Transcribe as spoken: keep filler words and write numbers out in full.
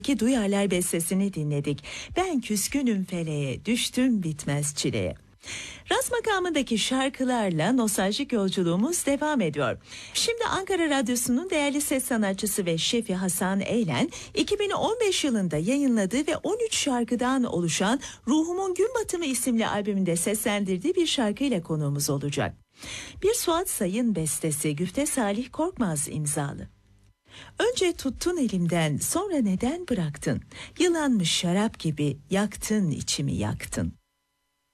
Ki duyarlar bestesini dinledik. Ben küskünüm feleğe, düştüm bitmez çileye. Ras makamındaki şarkılarla nostaljik yolculuğumuz devam ediyor. Şimdi Ankara Radyosu'nun değerli ses sanatçısı ve şefi Hasan Eylen, iki bin on beş yılında yayınladığı ve on üç şarkıdan oluşan Ruhumun Gün Batımı isimli albümünde seslendirdiği bir şarkıyla konuğumuz olacak. Bir Suat Sayın bestesi, Güfte Salih Korkmaz imzalı. Önce tuttun elimden, sonra neden bıraktın? Yılanmış şarap gibi yaktın, içimi yaktın.